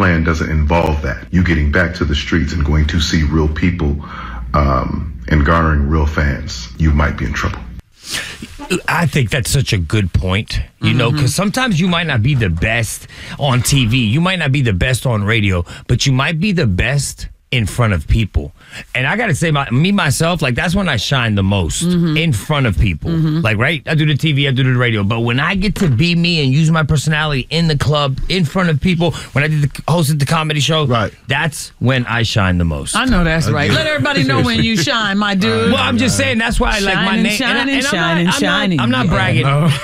plan doesn't involve that, you getting back to the streets and going to see real people and garnering real fans, you might be in trouble. I think that's such a good point, you know, because sometimes you might not be the best on TV. You might not be the best on radio, but you might be the best in front of people. And I got to say, myself, like, that's when I shine the most, in front of people. Like, right? I do the TV, I do the radio. But when I get to be me and use my personality in the club, in front of people, when I hosted the comedy show, that's when I shine the most. I know that's right. Let everybody know when you shine, my dude. Well, I'm just saying, that's why I like my name. Shining. I'm not bragging.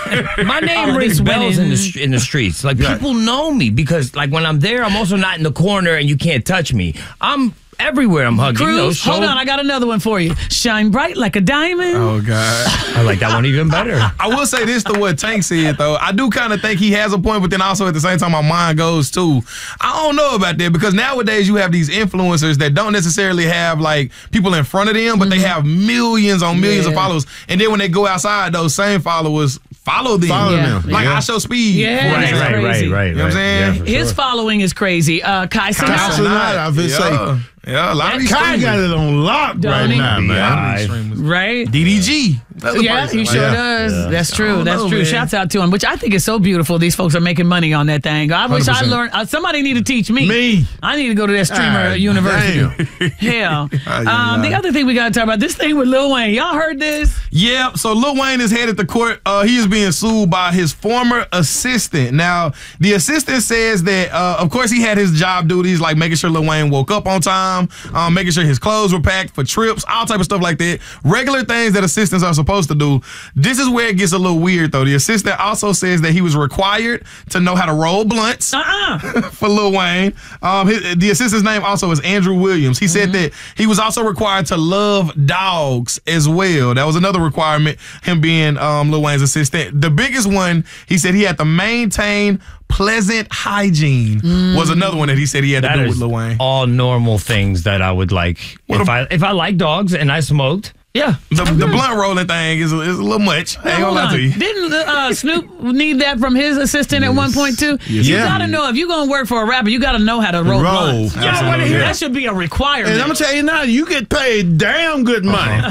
My name rings bells in the streets. Like, people know me because, like, when I'm there, I'm also not in the corner and you can't touch me. I'm everywhere. I'm hugging. Cruz, hold on, I got another one for you. Shine bright like a diamond. Oh, God. I like that one even better. I will say this to what Tank said, though. I do kind of think he has a point, but then also at the same time, my mind goes, too. I don't know about that because nowadays you have these influencers that don't necessarily have, like, people in front of them, but they have millions on millions of followers. And then when they go outside, those same followers follow them. Like, I show speed. Yeah, right. You know what I'm saying? His following is crazy. Kai Cenat, I would say. Yeah, a lot of these Kai got it on lock right now, man. Right? DDG. Yeah, he sure does. Yeah. That's true. That's true. Man. Shouts out to him, which I think is so beautiful. These folks are making money on that thing. I wish 100%. I learned. Somebody need to teach me. I need to go to that streamer university. Hell. The other thing we got to talk about, this thing with Lil Wayne. Y'all heard this? Yeah. So Lil Wayne is headed to court. He is being sued by his former assistant. Now, the assistant says that, of course, he had his job duties, like making sure Lil Wayne woke up on time, making sure his clothes were packed for trips, all type of stuff like that. Regular things that assistants are supposed to do. This is where it gets a little weird, though. The assistant also says that he was required to know how to roll blunts for Lil Wayne. The assistant's name also is Andrew Williams. He said that he was also required to love dogs as well. That was another requirement, him being Lil Wayne's assistant. The biggest one, he said he had to maintain pleasant hygiene was another one that he said he had to do with Lil Wayne. All normal things that I would like. If I like dogs and I smoked, yeah. The blunt rolling thing is a little much. I ain't gonna lie to you. Didn't Snoop need that from his assistant at one point too? Yes. You gotta know, if you're gonna work for a rapper, you gotta know how to roll blunts. You don't want to hear that should be a requirement. And I'm gonna tell you now, you get paid damn good money.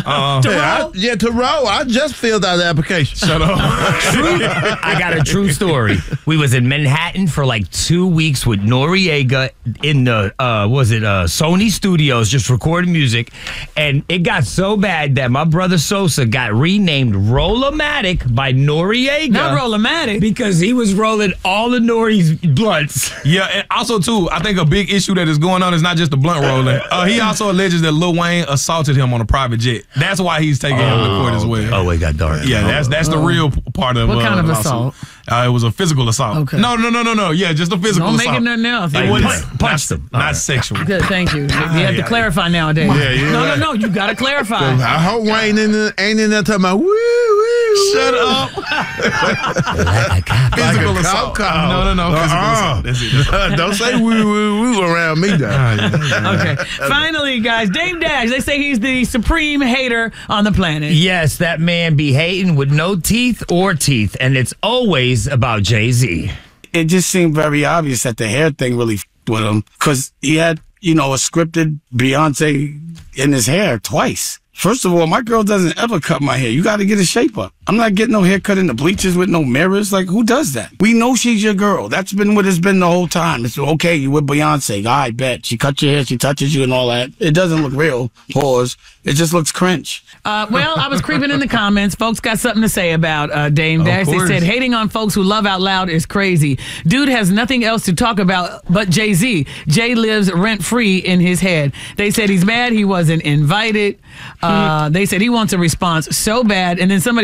To roll. I just filled out the application. Shut up. I got a true story. We was in Manhattan for like 2 weeks with Noriega in the Sony Studios, just recording music, and it got so bad that my brother Sosa got renamed Roll-O-Matic by Noriega. Not Roll-O-Matic. Because he was rolling all of Nori's blunts. Yeah, and also, too, I think a big issue that is going on is not just the blunt rolling. He also alleges that Lil Wayne assaulted him on a private jet. That's why he's taking him to court as well. Oh, it got dark. Yeah, that's the real part of what kind of assault? It was a physical assault. Okay. No. Yeah, just a physical assault. Don't make it nothing else. It was punched him, not sexual. Good, thank you. You have to clarify nowadays. No, you got to clarify. I hope Wayne ain't in there talking about woo. Shut up. Physical assault. No. Physical assault. Don't say woo around me, though. Okay. Finally, guys, Dame Dash. They say he's the supreme hater on the planet. Yes, that man be hating with no teeth or teeth, and it's always about Jay-Z. It just seemed very obvious that the hair thing really with him because he had, a scripted Beyonce in his hair twice. First of all, my girl doesn't ever cut my hair. You got to get a shape up. I'm not getting no haircut in the bleachers with no mirrors. Like, who does that? We know she's your girl. That's been what it's been the whole time. It's okay, you with Beyonce. I bet. She cut your hair, she touches you and all that. It doesn't look real. Pause. It just looks cringe. Well, I was creeping in the comments. Folks got something to say about Dame Dash. They said, hating on folks who love out loud is crazy. Dude has nothing else to talk about but Jay-Z. Jay lives rent-free in his head. They said he's mad he wasn't invited. They said he wants a response so bad. And then somebody